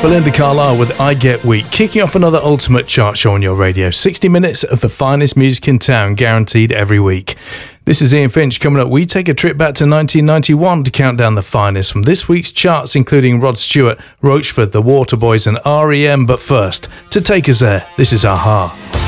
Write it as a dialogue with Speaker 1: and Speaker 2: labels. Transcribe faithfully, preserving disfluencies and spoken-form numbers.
Speaker 1: Belinda Carlisle with I Get Weak, kicking off another Ultimate Chart show on your radio. sixty minutes of the finest music in town, guaranteed every week. This is Ian Finch. Coming up, we take a trip back to nineteen ninety-one to count down the finest from this week's charts, including Rod Stewart, Roachford, The Waterboys and R E M. But first, to take us there, this is a-ha.